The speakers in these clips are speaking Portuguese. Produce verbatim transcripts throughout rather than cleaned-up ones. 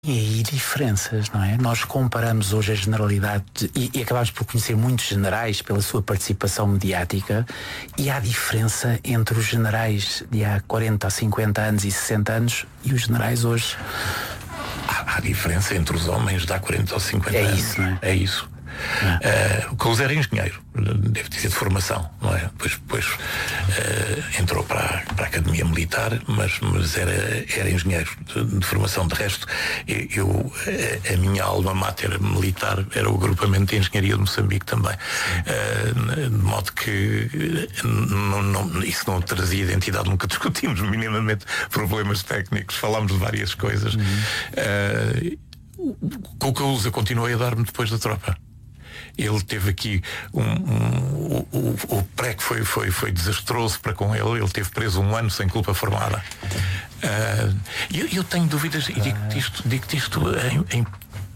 E aí diferenças, não é? Nós comparamos hoje a generalidade de, e, e acabamos por conhecer muitos generais pela sua participação mediática, e há diferença entre os generais de há quarenta, cinquenta anos e sessenta anos e os generais hoje. Há, há diferença entre os homens de há quarenta ou cinquenta é anos. Isso, não é? É isso. Uh, o Couso era engenheiro, deve ter sido de formação, não é? Depois, depois uh, entrou para a, para a Academia Militar, mas, mas era, era engenheiro de, de formação. De resto, eu, a, a minha alma mater militar era o agrupamento de engenharia de Moçambique também. Uh, de modo que não, não, isso não trazia identidade, nunca discutimos minimamente problemas técnicos, falámos de várias coisas. Uhum. Uh, com o Couso eu continuei a dar-me depois da tropa. Ele teve aqui um, um, o, o, o pré que foi, foi, foi desastroso para com ele. Ele teve preso um ano sem culpa formada. Uh, eu, eu tenho dúvidas e digo-te isto, digo-te isto em, em,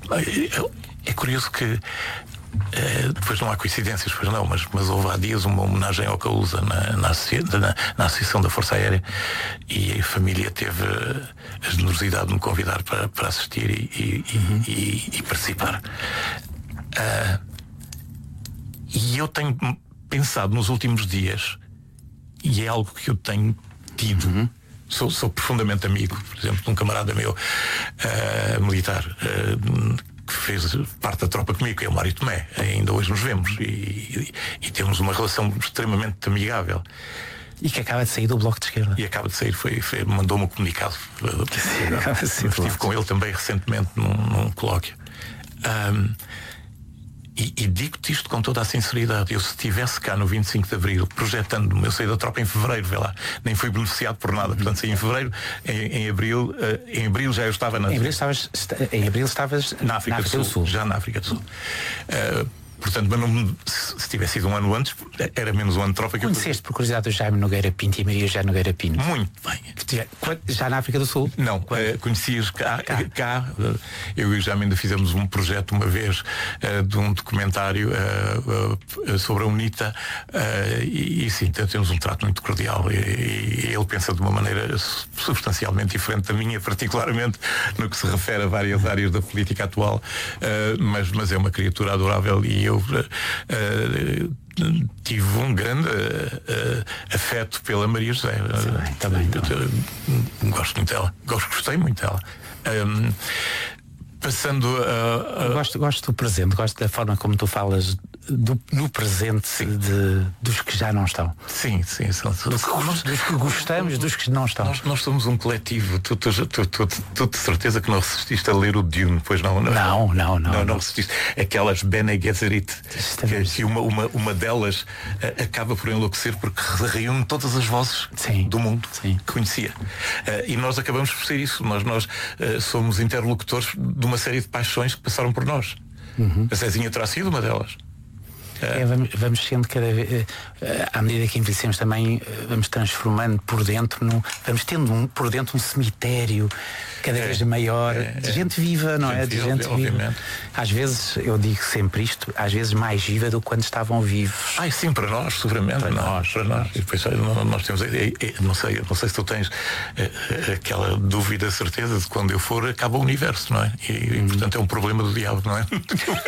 é curioso que uh, depois não há coincidências, pois não, mas, mas houve há dias uma homenagem ao Cousa na, na, na, na Associação da Força Aérea, e a família teve a generosidade de me convidar para, para assistir e, e, uhum. e, e participar. Uh, E eu tenho pensado nos últimos dias, e é algo que eu tenho tido, uhum. sou, sou profundamente amigo, por exemplo, de um camarada meu uh, militar uh, que fez parte da tropa comigo, que é o Mário Tomé. Ainda hoje nos vemos e, e, e temos uma relação extremamente amigável. E que acaba de sair do Bloco de Esquerda. E acaba de sair, foi, foi, mandou-me um comunicado. Estive com ele também recentemente num, num colóquio. Um, E, e digo-te isto com toda a sinceridade. Eu, se estivesse cá no vinte e cinco de Abril, projetando-me, eu saí da tropa em Fevereiro, vê lá, nem fui beneficiado por nada. Portanto, saí em Fevereiro, em, em Abril, uh, em Abril já eu estava na. Em Abril estavas, em Abril estavas na África, na África do, Sul, do Sul. Já na África do Sul. Uh, Portanto, mas não, se tivesse sido um ano antes, era menos um ano de tropa que eu. Conheceste por curiosidade o Jaime Nogueira Pinto e a Maria José Nogueira Pinto? Muito bem. Já na África do Sul? Não, uh, conhecias cá, cá. cá uh, eu e o Jaime ainda fizemos um projeto uma vez uh, de um documentário uh, uh, sobre a UNITA, uh, e, e sim, temos um trato muito cordial, e, e ele pensa de uma maneira substancialmente diferente da minha, particularmente no que se refere a várias áreas da política atual, uh, mas, mas é uma criatura adorável, e eu Uh, uh, tive um grande uh, uh, afeto pela Maria José. Sim, uh, também, uh, gosto muito dela, gosto, gostei muito dela. Um, passando a, a... Gosto, gosto do presente, gosto da forma como tu falas do, no presente de, dos que já não estão. Sim, sim, são, do que, nós, dos que gostamos, dos que não estão. Nós, nós somos um coletivo. Tu, tu, tu, tu, tu de certeza que não resististe a ler o Dune, pois não? Não, não, não. Não, não, não resististe. Aquelas Bene Gesserit, que, que uma, uma, uma delas uh, acaba por enlouquecer porque reúne todas as vozes sim, do mundo sim. que conhecia. Uh, e nós acabamos por ser isso. Nós, nós uh, somos interlocutores de uma série de paixões que passaram por nós. Uhum. A Zezinha terá sido uma delas. É, vamos, vamos sendo cada vez, à medida que envelhecemos também, vamos transformando por dentro, no, vamos tendo um, por dentro um cemitério cada é, vez maior, é, de gente viva, não gente é? De viva, gente obviamente. viva. Às vezes, eu digo sempre isto, às vezes mais viva do que quando estavam vivos. Ai, sim, para nós, seguramente. Para nós, para nós. E depois, nós temos, não sei, não sei se tu tens aquela dúvida, certeza de que quando eu for acaba o universo, não é? E, hum. e portanto é um problema do diabo, não é?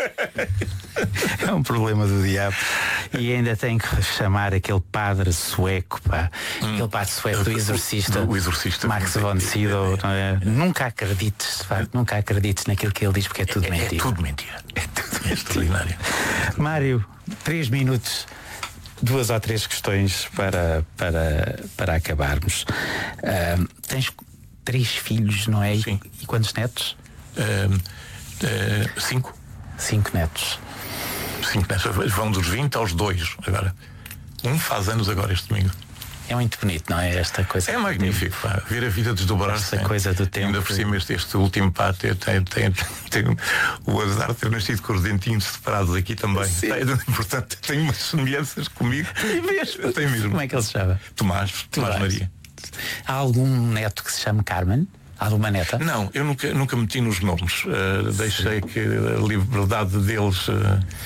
É um problema do diabo. E ainda tem que chamar aquele padre sueco, pá, hum. aquele padre sueco do Exorcista, o exorcista Max von Sydow, não é? Nunca acredites, de facto, nunca acredites naquilo que ele diz, porque é tudo é, mentira. É tudo mentira. É tudo é extraordinário. Mário, três minutos, duas ou três questões para, para, para acabarmos. Uh, tens três filhos, não é? Sim. E quantos netos? Uh, uh, cinco. Cinco netos. Cinco netos. Vão dos vinte aos dois agora. Um faz anos agora este domingo. É muito bonito, não é? Esta coisa. É magnífico, pá, ver a vida desdobrar-se. Esta coisa do tempo. Ainda por cima, este, este último pá, tem, tem, tem, tem o azar de ter nascido com os dentinhos separados aqui também. Tem, portanto, tem umas semelhanças comigo. Tem mesmo. Tem mesmo. Como é que ele se chama? Tomás, Tomás, Tomás Maria. Há algum neto que se chame Carmen? Há alguma neta? Não, eu nunca, nunca meti nos nomes. Uh, deixei que a liberdade deles. Uh,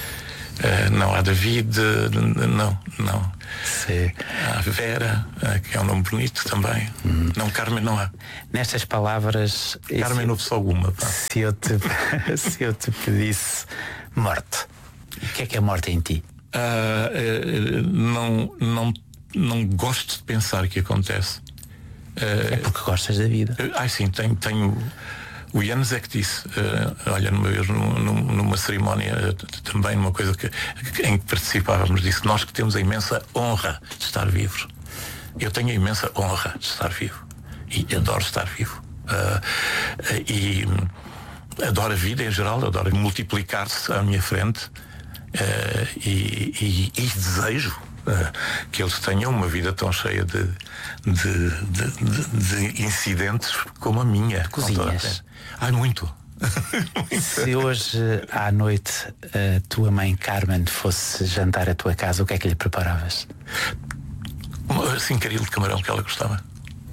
Uh, não há David, não, não. Sim. Há Vera, que é um nome bonito também. Hum. Não, Carmen não há. Nestas palavras. Carmen houve só uma. Pá. Se eu te, se eu te pedisse morte, o que é que é morte em ti? Uh, uh, não, não, não gosto de pensar que acontece. Uh, é porque gostas da vida. Uh, ai sim, tenho, tenho o Janus é que disse, uh, olha, numa vez numa, numa cerimónia, uh, também numa coisa que, em que participávamos, disse que nós que temos a imensa honra de estar vivos. Eu tenho a imensa honra de estar vivo e adoro estar vivo. Uh, uh, e um, adoro a vida em geral, adoro multiplicar-se à minha frente, uh, e, e, e desejo uh, que eles tenham uma vida tão cheia de, de, de, de, de incidentes como a minha. Cozinhas? Ai, muito. Se hoje à noite a tua mãe Carmen fosse jantar à tua casa, o que é que lhe preparavas? Assim, caril de camarão que ela gostava.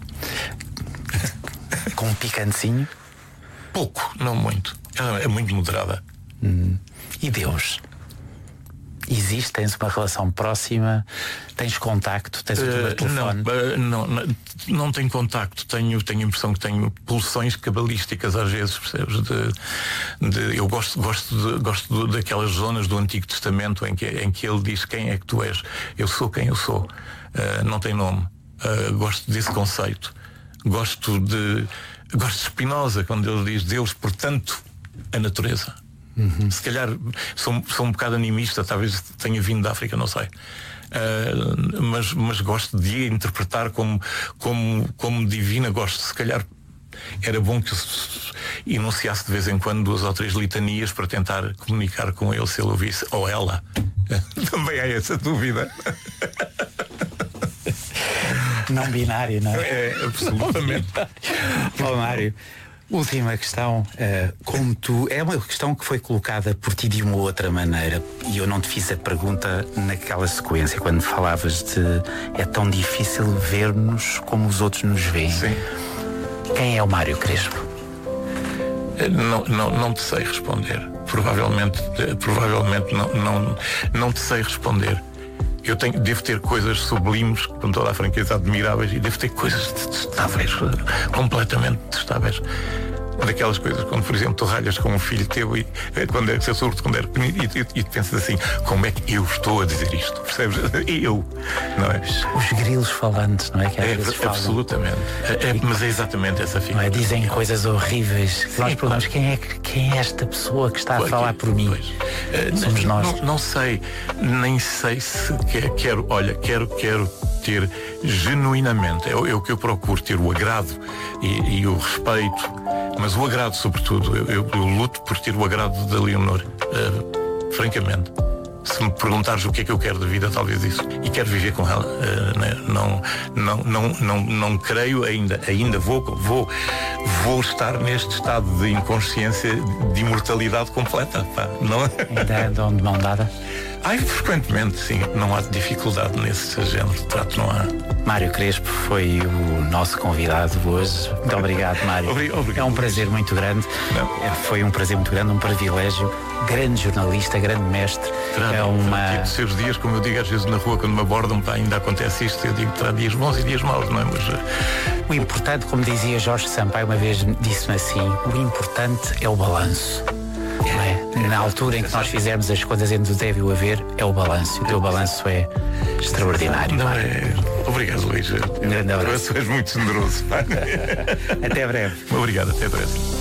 Com um picantezinho? Pouco, não muito. Ela é muito moderada. Hum. E Deus? Existe? Tens uma relação próxima? Tens contacto? Tens o teu telefone? Uh, não, não, não tenho contacto. Tenho, tenho a impressão que tenho pulsões cabalísticas às vezes, percebes? De, de, eu gosto, gosto, de, gosto de, daquelas zonas do Antigo Testamento em que, em que ele diz quem é que tu és. Eu sou quem eu sou. Uh, não tem nome. Uh, gosto desse conceito. Gosto de gosto de Spinoza quando ele diz Deus, portanto, a natureza. Uhum. Se calhar sou, sou um bocado animista, talvez tenha vindo da África, não sei. Uh, mas, mas gosto de interpretar como, como, como divina. Gosto, se calhar era bom que eu enunciasse de vez em quando duas ou três litanias para tentar comunicar com ele, se ele ouvisse, ou ela. Também há essa dúvida. Não binário, não é? É, absolutamente. Bom, Mário, última questão. Uh, como tu, é uma questão que foi colocada por ti de uma outra maneira e eu não te fiz a pergunta naquela sequência, quando falavas de é tão difícil ver-nos como os outros nos veem. Sim. Quem é o Mário Crespo? Não, não, não te sei responder. Provavelmente, provavelmente não, não, não te sei responder. Eu tenho, devo ter coisas sublimes, com toda a franqueza, admiráveis, e devo ter coisas detestáveis, completamente detestáveis. Daquelas coisas, quando, por exemplo, tu ralhas com um filho teu e quando é, sobretudo quando é pequenino, e, e, e tu pensas assim, como é que eu estou a dizer isto? Percebes? Eu, não é? Os grilos falantes, não é? Que às é, vezes falam. Absolutamente. É, é, mas é exatamente essa figura. Não é? Dizem coisas horríveis. Sim, nós perguntamos, claro. quem, é, quem é esta pessoa que está a falar por mim? Uh, Somos não, nós. Não, não sei, nem sei se quer, quero, olha, quero, quero ter genuinamente, é, é o que eu procuro, ter o agrado e, e o respeito, mas o agrado sobretudo. Eu, eu, eu luto por ter o agrado da Leonor, uh, francamente. Se me perguntares o que é que eu quero da vida, talvez isso. E quero viver com ela. Uh, né? não, não, não, não, não creio ainda. Ainda vou, vou, vou estar neste estado de inconsciência, de imortalidade completa. Pá, não? Ainda andam de mão dada? Ai, frequentemente, sim. Não há dificuldade nesse género de trato, não há. Mário Crespo foi o nosso convidado hoje. Muito obrigado, Mário. Obrigado. É um prazer muito grande. Não. Foi um prazer muito grande, um privilégio. Grande jornalista, grande mestre. Terá, é uma... Tipo, seus dias, como eu digo às vezes na rua, quando me abordam, pá, ainda acontece isto. Eu digo, terá dias bons e dias maus, não é? Mas... O importante, como dizia Jorge Sampaio uma vez, disse-me assim, o importante é o balanço. É? Na altura em que nós fizermos as coisas entre o deve e o haver, é o balanço. O teu balanço é extraordinário. Não é... Obrigado, Luís. Um grande abraço. Tu és muito generoso. Até breve. Obrigado, até breve.